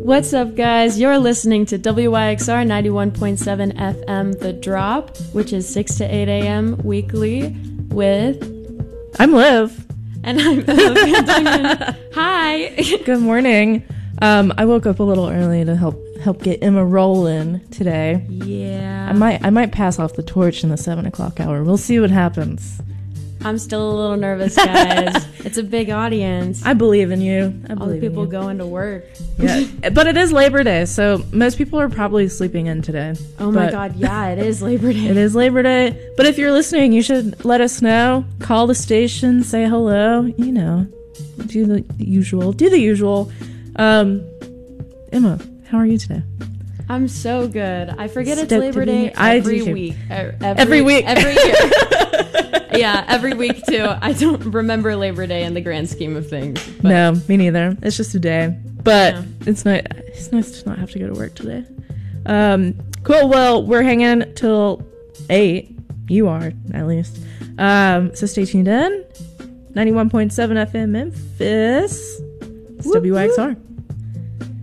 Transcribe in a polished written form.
What's up, guys? You're listening to WYXR 91.7 FM The Drop, which is 6 to 8 a.m. weekly with... I'm Liv. And I'm Olivia. Hi. Good morning. I woke up a little early to help get Emma rolling today. Yeah. I might pass off the torch in the 7 o'clock hour. We'll see what happens. I'm still a little nervous, guys. It's a big audience. I believe in you. All the people going to work. Yeah, but it is Labor Day, so most people are probably sleeping in today. Oh my God, yeah, it is Labor Day. It is Labor Day. But if you're listening, you should let us know. Call the station, say hello. You know, do the usual. Emma, how are you today? I'm so good. I forget it's Labor Day every week. Every week. Every year. Yeah, every week too. I don't remember Labor Day in the grand scheme of things. But. No, me neither. It's just a day. But it's nice to not have to go to work today. Cool. Well, we're hanging till 8. You are, at least. So stay tuned in. 91.7 FM Memphis. It's WYXR.